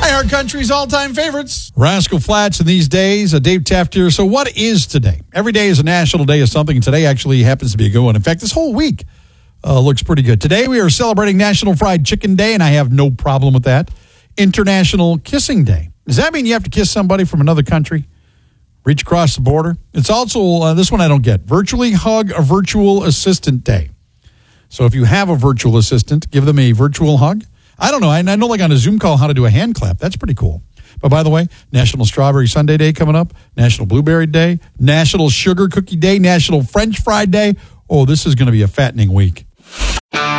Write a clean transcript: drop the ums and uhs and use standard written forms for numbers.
iHeart Country's all-time favorites. Rascal Flatts in these days, Dave Taft here. So what is today? Every day is a national day of something, and today actually happens to be a good one. In fact, this whole week looks pretty good. Today we are celebrating National Fried Chicken Day, and I have no problem with that. International Kissing Day. Does that mean you have to kiss somebody from another country? Reach across the border? It's also, this one I don't get, Virtually Hug a Virtual Assistant Day. So if you have a virtual assistant, give them a virtual hug. I don't know. I know like on a Zoom call how to do a hand clap. That's pretty cool. But by the way, National Strawberry Sundae Day coming up, National Blueberry Day, National Sugar Cookie Day, National French Fry Day. Oh, this is going to be a fattening week.